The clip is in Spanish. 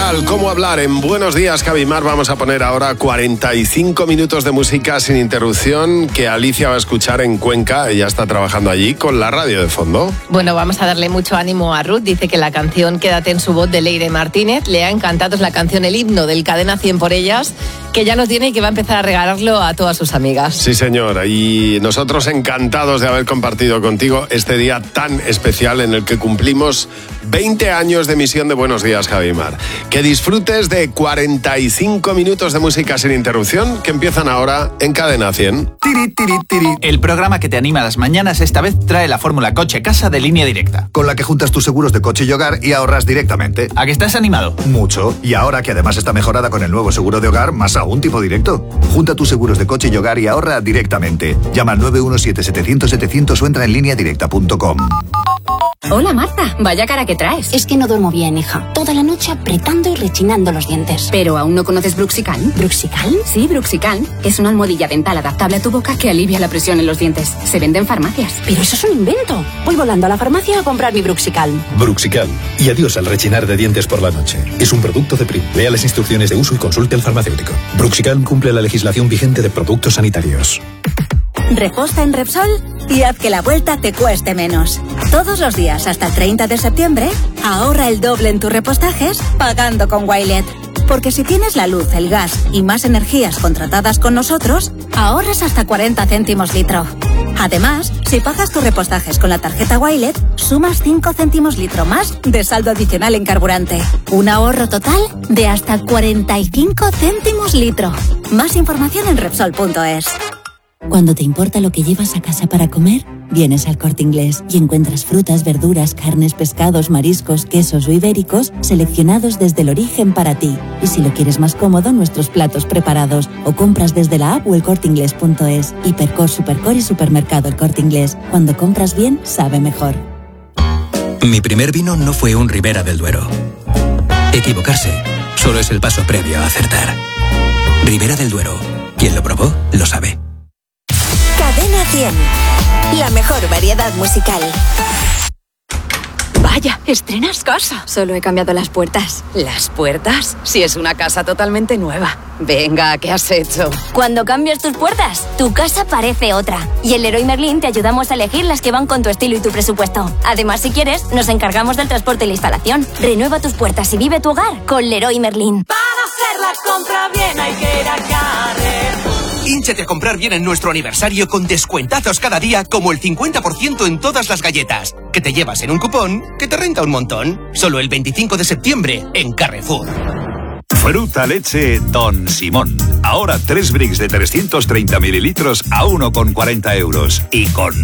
tal? ¿Cómo hablar? En Buenos Días, Javimar, vamos a poner ahora 45 minutos de música sin interrupción que Alicia va a escuchar en Cuenca. Ella está trabajando allí con la radio de fondo. Bueno, vamos a darle mucho ánimo a Ruth. Dice que la canción Quédate en su voz de Leire Martínez le ha encantado. Es la canción El himno del Cadena 100 por ellas, que ya lo tiene y que va a empezar a regalarlo a todas sus amigas. Sí, señor. Y nosotros encantados de haber compartido contigo este día tan especial en el que cumplimos 20 años de emisión de Buenos Días, Javimar. Que disfrutes de 45 minutos de música sin interrupción que empiezan ahora en Cadena 100. Tiri, tiri, tiri. El programa que te anima a las mañanas esta vez trae la fórmula coche-casa de Línea Directa, con la que juntas tus seguros de coche y hogar y ahorras directamente. ¿A que estás animado? Mucho. Y ahora que además está mejorada con el nuevo seguro de hogar, más aún tipo directo. Junta tus seguros de coche y hogar y ahorra directamente. Llama al 917-700-700 o entra en lineadirecta.com. Hola Marta, vaya cara que traes. Es que no duermo bien, hija. Toda la noche apretando y rechinando los dientes. ¿Pero aún no conoces Bruxical? ¿Bruxical? Sí, Bruxical. Es una almohadilla dental adaptable a tu boca que alivia la presión en los dientes. Se vende en farmacias. Pero eso es un invento. Voy volando a la farmacia a comprar mi Bruxical. Bruxical. Y adiós al rechinar de dientes por la noche. Es un producto de Prim. Lea las instrucciones de uso y consulte al farmacéutico. Bruxical cumple la legislación vigente de productos sanitarios. Reposta en Repsol y haz que la vuelta te cueste menos. Todos los días hasta el 30 de septiembre, ahorra el doble en tus repostajes pagando con Wilet. Porque si tienes la luz, el gas y más energías contratadas con nosotros, ahorras hasta 40 céntimos litro. Además, si pagas tus repostajes con la tarjeta Wilet, sumas 5 céntimos litro más de saldo adicional en carburante. Un ahorro total de hasta 45 céntimos litro. Más información en Repsol.es. Cuando te importa lo que llevas a casa para comer, vienes al Corte Inglés y encuentras frutas, verduras, carnes, pescados, mariscos, quesos o ibéricos seleccionados desde el origen para ti. Y si lo quieres más cómodo, nuestros platos preparados o compras desde la app o elcorteinglés.es. Hipercor, Supercor y Supermercado El Corte Inglés. Cuando compras bien, sabe mejor. Mi primer vino no fue un Ribera del Duero. Equivocarse solo es el paso previo a acertar. Ribera del Duero. Quien lo probó, lo sabe. Cadena 100. La mejor variedad musical. Vaya, estrenas casa. Solo he cambiado las puertas. ¿Las puertas? Si es una casa totalmente nueva. Venga, ¿qué has hecho? Cuando cambias tus puertas, tu casa parece otra. Y en Leroy Merlin te ayudamos a elegir las que van con tu estilo y tu presupuesto. Además, si quieres, nos encargamos del transporte y la instalación. Renueva tus puertas y vive tu hogar con Leroy Merlin. Para hacer la compra bien hay que ir a Carrefour. Hínchate a comprar bien en nuestro aniversario con descuentazos cada día, como el 50% en todas las galletas, que te llevas en un cupón que te renta un montón. Solo el 25 de septiembre en Carrefour. Fruta leche Don Simón. Ahora 3 bricks de 330 mililitros a 1,40 €. Y con